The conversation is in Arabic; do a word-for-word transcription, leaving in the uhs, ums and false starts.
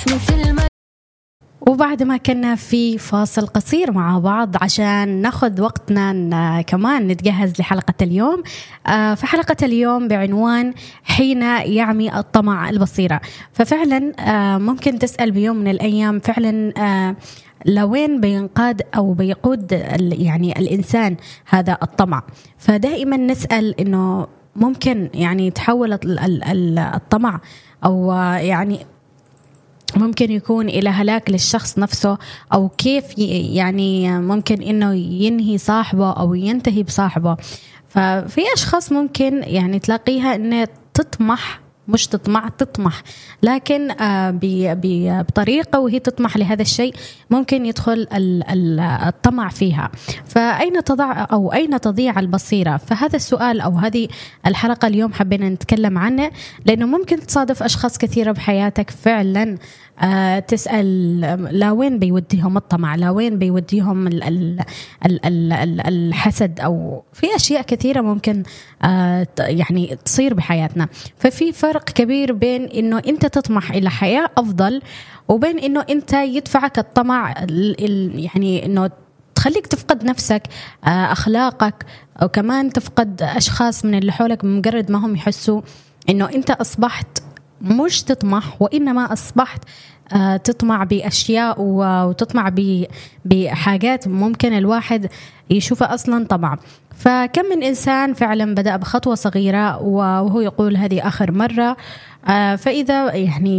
مثل ما. وبعد ما كنا في فاصل قصير مع بعض عشان ناخذ وقتنا كمان نتجهز لحلقة اليوم. في حلقة اليوم بعنوان حين يعمي الطمع البصيرة. ففعلا ممكن تسأل بيوم من الأيام فعلا لوين بينقاد أو بيقود يعني الإنسان هذا الطمع. فدائما نسأل إنه ممكن يعني تحول الطمع أو يعني ممكن يكون إلى هلاك للشخص نفسه، أو كيف يعني ممكن إنه ينهي صاحبه أو ينتهي بصاحبه. ففي أشخاص ممكن يعني تلاقيها إنها تطمح، مش تطمع، تطمح لكن بطريقة وهي تطمح لهذا الشيء ممكن يدخل الطمع فيها. فأين تضع أو أين تضيع البصيرة؟ فهذا السؤال أو هذه الحلقة اليوم حبينا نتكلم عنه، لأنه ممكن تصادف أشخاص كثيرة بحياتك فعلا أه تسأل لا وين بيوديهم الطمع، لا وين بيوديهم ال ال ال ال ال الحسد، أو في أشياء كثيرة ممكن أه يعني تصير بحياتنا. ففي فرق كبير بين إنه أنت تطمح إلى حياة أفضل وبين إنه أنت يدفعك الطمع يعني إنه تخليك تفقد نفسك، أه أخلاقك، أو كمان تفقد أشخاص من اللي حولك مجرد ما هم يحسوا إنه أنت أصبحت مش تطمح وإنما أصبحت تطمع بأشياء وتطمع بحاجات ممكن الواحد يشوفها أصلا طمع. فكم من إنسان فعلا بدأ بخطوة صغيرة وهو يقول هذه آخر مرة، فإذا يعني